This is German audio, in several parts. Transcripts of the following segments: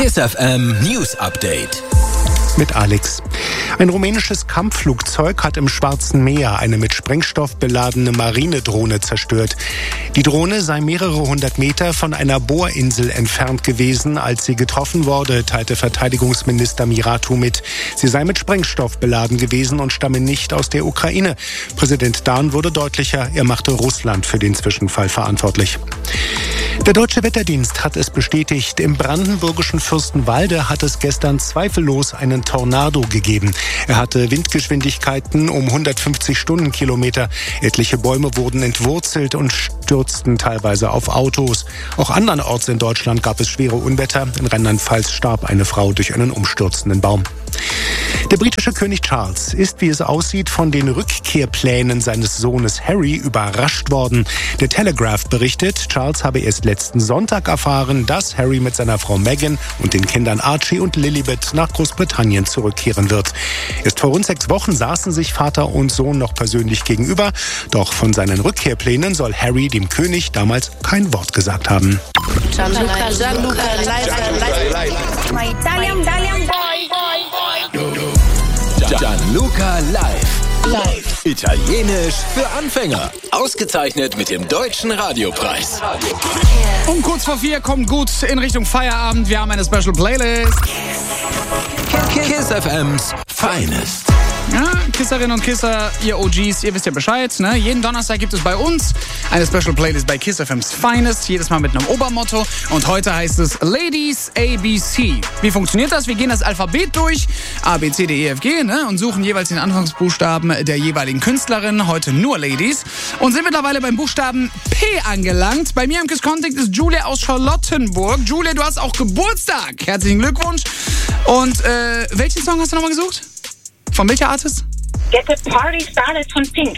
KISS FM News Update. Mit Alex. Ein rumänisches Kampfflugzeug hat im Schwarzen Meer eine mit Sprengstoff beladene Marinedrohne zerstört. Die Drohne sei mehrere hundert Meter von einer Bohrinsel entfernt gewesen, als sie getroffen wurde, teilte Verteidigungsminister Miratu mit. Sie sei mit Sprengstoff beladen gewesen und stamme nicht aus der Ukraine. Präsident Dahn wurde deutlicher, er machte Russland für den Zwischenfall verantwortlich. Der Deutsche Wetterdienst hat es bestätigt, im brandenburgischen Fürstenwalde hat es gestern zweifellos einen Tornado gegeben. Er hatte Windgeschwindigkeiten um 150 Stundenkilometer. Etliche Bäume wurden entwurzelt und stürzten teilweise auf Autos. Auch andernorts in Deutschland gab es schwere Unwetter. In Rheinland-Pfalz starb eine Frau durch einen umstürzenden Baum. Der britische König Charles ist, wie es aussieht, von den Rückkehrplänen seines Sohnes Harry überrascht worden. Der Telegraph berichtet, Charles habe erst letzten Sonntag erfahren, dass Harry mit seiner Frau Meghan und den Kindern Archie und Lilibet nach Großbritannien zurückkehren wird. Erst vor rund 6 Wochen saßen sich Vater und Sohn noch persönlich gegenüber. Doch von seinen Rückkehrplänen soll Harry dem König damals kein Wort gesagt haben. Gianluca live. My Italian boy. Gianluca live. Italienisch für Anfänger. Ausgezeichnet mit dem Deutschen Radiopreis. Um kurz vor 4 kommt gut in Richtung Feierabend. Wir haben eine Special Playlist. KISS FM's Finest. Ja, Kisserinnen und Kisser, ihr OGs, ihr wisst ja Bescheid, ne? Jeden Donnerstag gibt es bei uns eine Special Playlist bei KISS FM's Finest, jedes Mal mit einem Obermotto. Und heute heißt es Ladies ABC. Wie funktioniert das? Wir gehen das Alphabet durch, A, B, C, D, E, F, G, ne? Und suchen jeweils den Anfangsbuchstaben der jeweiligen Künstlerin, heute nur Ladies. Und sind mittlerweile beim Buchstaben P angelangt. Bei mir im KISS-Kontext ist Julia aus Charlottenburg. Julia, du hast auch Geburtstag. Herzlichen Glückwunsch. Und welchen Song hast du nochmal gesucht? Von welcher Artist? Get the Party Started von Pink.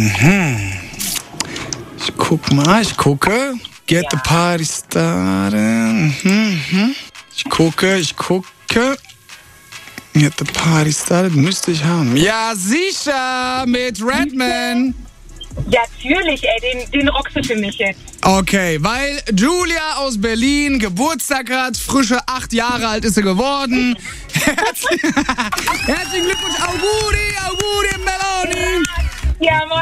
Ich gucke. Get the Party Started. Ich gucke. Get the Party Started müsste ich haben. Ja, sicher, mit Redman. Ja, natürlich, den rockst du für mich jetzt. Okay, weil Julia aus Berlin Geburtstag hat, frische 8 Jahre alt ist sie geworden. Herzlichen Glückwunsch, Auguri Meloni. Ja,